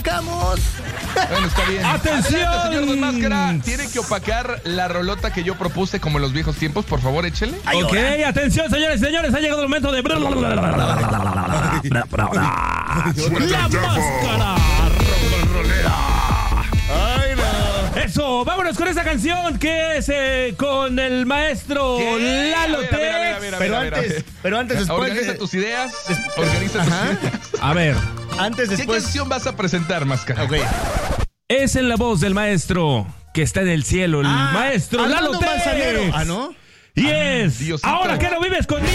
opacamos. Bueno, está bien. ¡Atención! Adelante, señor Don Máscara. Tiene que opacar la rolota que yo propuse como en los viejos tiempos. Por favor, échele. Ay, Ok, ahora. atención, señores y señores. Ha llegado el momento de... ¡La Máscara! Ay, no. Eso, vámonos con esta canción que es con el maestro ¿Qué? Lalo A ver, Tex. Pero antes, después Organiza de... tus ideas. Organiza tus Ajá. ideas. A ver, Antes, ¿Qué después... canción vas a presentar, Máscara? Ok. es en la voz del maestro que está en el cielo, el maestro Lalo Armando Tex. Manzanero. Ah, ¿no? Y es... Diosito. Ahora que no vives conmigo.